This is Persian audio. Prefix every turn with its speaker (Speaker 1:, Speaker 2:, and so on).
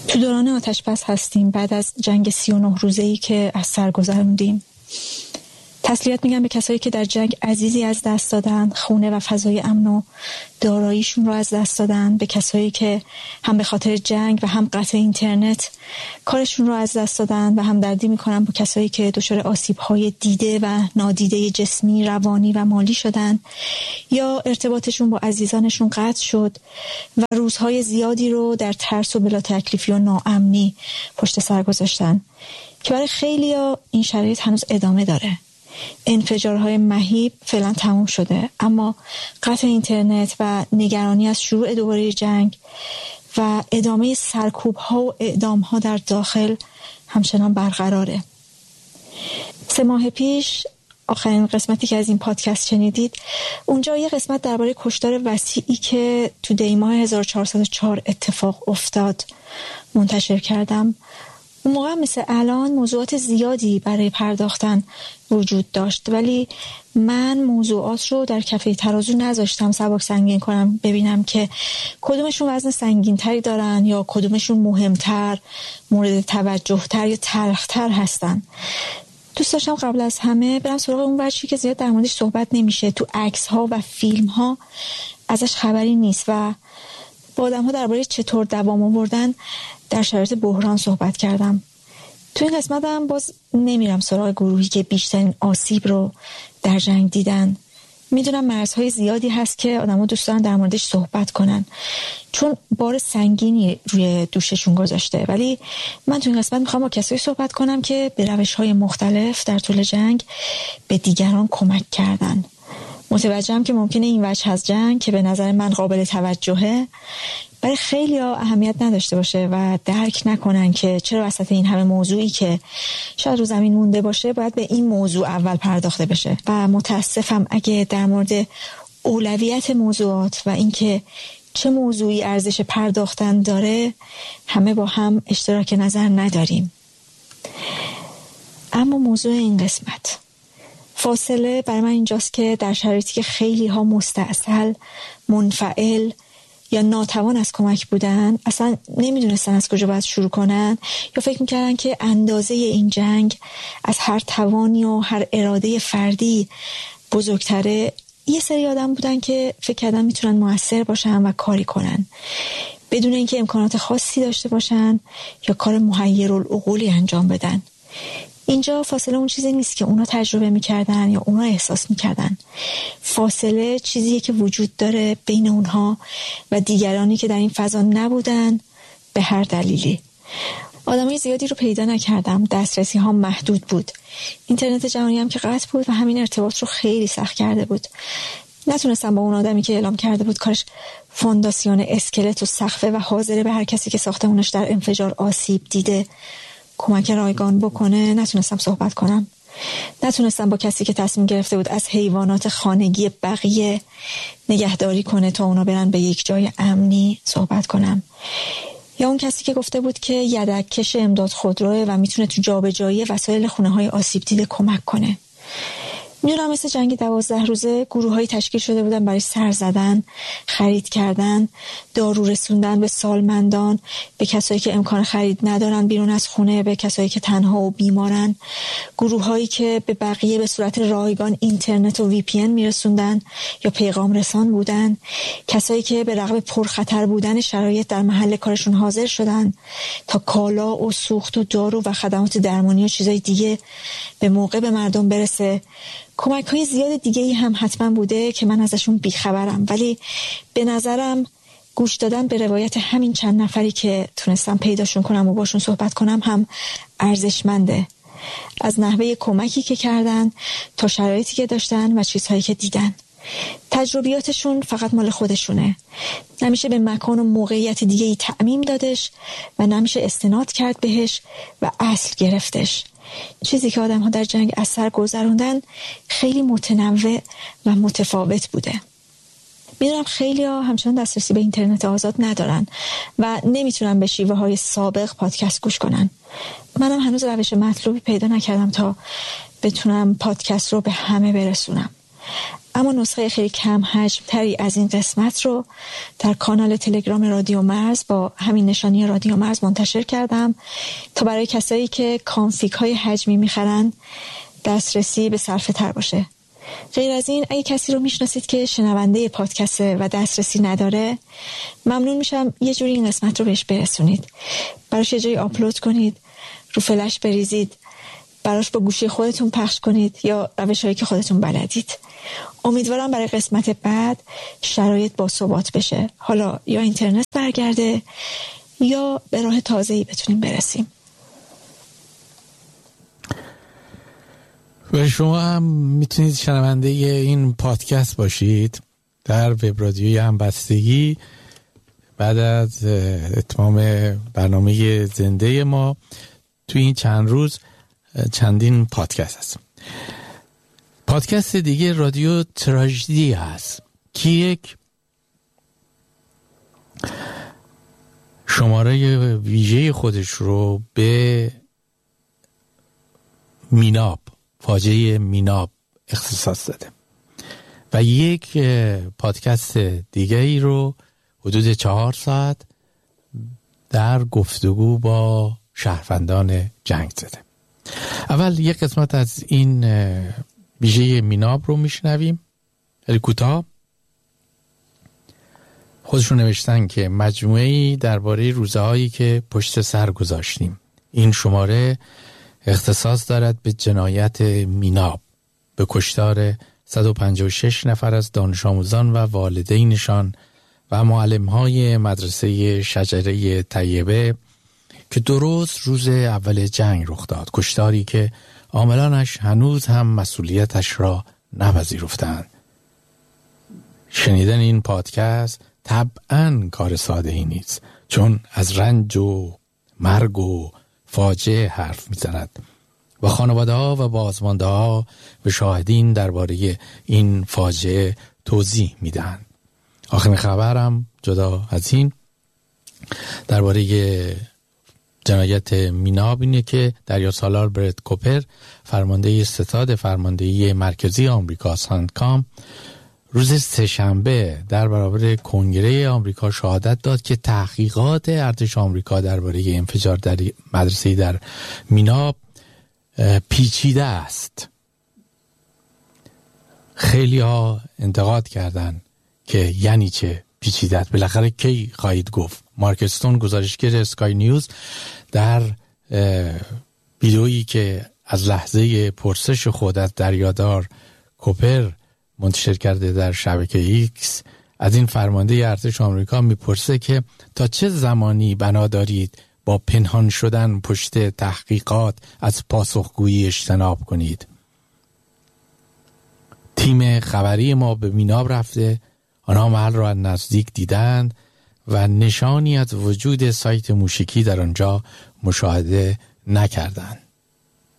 Speaker 1: تو دوران آتش‌بس هستیم بعد از جنگ 39 روزه‌ای که از سر گذروندیم. تسلیت میگم به کسایی که در جنگ عزیزی از دست دادن، خونه و فضای امن و داراییشون رو از دست دادن، به کسایی که هم به خاطر جنگ و هم قطع اینترنت کارشون رو از دست دادن و همدردی میکنم با کسایی که دچار آسیب‌های دیده و نادیده جسمی، روانی و مالی شدن یا ارتباطشون با عزیزانشون قطع شد و روزهای زیادی رو در ترس و بلا تکلیفی و ناامنی پشت سر گذاشتن که برای خیلیا این شرایط هنوز ادامه داره. انفجارهای مهیب فعلا تموم شده، اما قطع اینترنت و نگرانی از شروع دوباره جنگ و ادامه سرکوب‌ها و اعدام‌ها در داخل همچنان برقراره. 3 ماه پیش آخرین قسمتی که از این پادکست شنیدید، اونجا یه قسمت درباره کشتار وسیعی که تو دی‌ماه 1404 اتفاق افتاد منتشر کردم. اون موقع مثل الان موضوعات زیادی برای پرداختن وجود داشت، ولی من موضوعات رو در کفه ترازو نذاشتم سبک سنگین کنم ببینم که کدومشون وزن سنگین تری دارن یا کدومشون مهمتر، مورد توجه تر یا تلختر هستن. دوست داشتم قبل از همه برم سراغ اون بچی که زیاد در موردش صحبت نمیشه، تو عکس ها و فیلم ها ازش خبری نیست و با آدم ها درباره چطور دوام آوردن در شرایط بحران صحبت کردم. تو این قسمت هم باز نمیرم سراغ گروهی که بیشترین آسیب رو در جنگ دیدن. میدونم مرزهای زیادی هست که آدم‌ها دوست دارن در موردش صحبت کنن چون بار سنگینی روی دوششون گذاشته، ولی من تو این قسمت میخوام با کسایی صحبت کنم که به روش‌های مختلف در طول جنگ به دیگران کمک کردن. متوجهم که ممکنه این وجه از جنگ که به نظر من قابل توجهه برای خیلی ها اهمیت نداشته باشه و درک نکنن که چرا وسط این همه موضوعی که شاید رو زمین مونده باشه باید به این موضوع اول پرداخته بشه. و متاسفم اگه در مورد اولویت موضوعات و اینکه چه موضوعی ارزش پرداختن داره همه با هم اشتراک نظر نداریم. اما موضوع این قسمت فاصله برای من اینجاست که در شرایطی که خیلی ها مستعسل، منفعل یا ناتوان از کمک بودن، اصلا نمیدونستن از کجا باید شروع کنن یا فکر میکردن که اندازه این جنگ از هر توانی و هر اراده فردی بزرگتره، یه سری آدم بودن که فکر کردن میتونن مؤثر باشن و کاری کنن بدون اینکه امکانات خاصی داشته باشن یا کار محیرالعقولی انجام بدن. اینجا فاصله اون چیزی نیست که اونا تجربه میکردن یا اونا احساس میکردن. فاصله چیزیه که وجود داره بین اونها و دیگرانی که در این فضا نبودن به هر دلیلی. آدمای زیادی رو پیدا نکردم، دسترسی ها محدود بود، اینترنت جهانی هم که قطع بود و همین ارتباط رو خیلی سخت کرده بود. نتونستم با اون آدمی که اعلام کرده بود کارش فونداسیون اسکلت و سقفه و حاضره به هر کسی که ساختمونش در انفجار آسیب دیده کمک رایگان بکنه، نتونستم صحبت کنم. نتونستم با کسی که تصمیم گرفته بود از حیوانات خانگی بقیه نگهداری کنه تا اونا برن به یک جای امنی صحبت کنم. یا اون کسی که گفته بود که یدک کش امداد خودروه و میتونه تو جابجایی وسایل خونه‌های آسیب دیده کمک کنه. میدونم مثل جنگ 12 روزه گروه‌هایی تشکیل شده بودن برای سر زدن، خرید کردن، دارو رسوندن به سالمندان، به کسایی که امکان خرید ندارن بیرون از خونه، به کسایی که تنها و بیمارن، گروه‌هایی که به بقیه به صورت رایگان اینترنت و وی پی ان میرسوندن یا پیغام رسان بودن، کسایی که به رغم پرخطر بودن شرایط در محل کارشون حاضر شدن تا کالا و سوخت و دارو و خدمات درمانی و چیزای دیگه به موقع به مردم برسه. کمک‌های زیاد دیگه‌ای هم حتما بوده که من ازشون بیخبرم، ولی به نظرم گوش دادن به روایت همین چند نفری که تونستم پیداشون کنم و باشون صحبت کنم هم ارزشمنده، از نحوه کمکی که کردن تا شرایطی که داشتن و چیزهایی که دیدن. تجربیاتشون فقط مال خودشونه، نمیشه به مکان و موقعیت دیگه‌ای تعمیم دادش و نمیشه استناد کرد بهش و اصل گرفتش. چیزی که آدم ها در جنگ از سر گذروندن خیلی متنوع و متفاوت بوده. میدونم خیلی ها همچنان دسترسی به اینترنت آزاد ندارن و نمیتونن به شیوه های سابق پادکست گوش کنن. منم هنوز روش مطلوبی پیدا نکردم تا بتونم پادکست رو به همه برسونم. اما نسخه خیلی کم حجم تری از این قسمت رو در کانال تلگرام رادیو مرز با همین نشانی رادیو مرز منتشر کردم تا برای کسایی که کانفیگ های حجمی میخرن دسترسی به صرفه تر باشه. غیر از این اگه کسی رو میشناسید که شنونده پادکسته و دسترسی نداره، ممنون میشم یه جوری این قسمت رو بهش برسونید. براش یه جایی آپلود کنید، رو فلش بریزید، براش با گوشی خودتون پخش کنید یا روش‌هایی که خودتون بلدید. امیدوارم برای قسمت بعد شرایط با ثبات بشه، حالا یا اینترنت برگرده یا به راه تازه‌ای بتونیم برسیم.
Speaker 2: و شما هم میتونید شنونده این پادکست باشید در وب رادیوی همبستگی. بعد از اتمام برنامه زنده ما توی این چند روز چندین پادکست هست. پادکست دیگه رادیو تراژدی هست که یک شماره ویژه خودش رو به میناب، فاجعه میناب اختصاص داده و یک پادکست دیگه ای رو حدود 4 ساعت در گفتگو با شهروندان جنگ زده. اول یک قسمت از این ویژه میناب رو میشنویم، خیلی کوتاه. خودشون نوشتن که مجموعه‌ای درباره روزهایی که پشت سر گذاشتیم. این شماره اختصاص دارد به جنایت میناب، به کشتار 156 نفر از دانش آموزان و والدینشان و معلم‌های مدرسه شجره طیبه که درست روز اول جنگ رخ داد. کشتاری که عاملانش هنوز هم مسئولیتش را نپذیرفتند. شنیدن این پادکست طبعاً کار ساده ای نیست، چون از رنج و مرگ و فاجعه حرف میزند و خانواده ها و بازمانده ها به شاهدین درباره این فاجعه توضیح میدن. آخرین خبرم جدا از این درباره جنایت میناب اینه که دریاسالار برت کوپر، فرمانده ستاد فرماندهی مرکزی آمریکا سنتکام، روز سه‌شنبه در برابر کنگره آمریکا شهادت داد که تحقیقات ارتش آمریکا درباره انفجار در مدرسه در میناب پیچیده است. خیلی ها انتقاد کردند که یعنی چه پیچیده است؟ بالاخره کی خواهید گفت؟ مارک استون، گزارشگر اسکای نیوز، در ویدئویی که از لحظه پرسش خود از دریادار کوپر منتشر کرده در شبکه ایکس، از این فرمانده ارتش آمریکا میپرسه که تا چه زمانی بنا دارید با پنهان شدن پشت تحقیقات از پاسخگویی اجتناب کنید. تیم خبری ما به میناب رفته، آنها محل را نزدیک دیدند و نشانی از وجود سایت موشکی در آنجا مشاهده نکردند.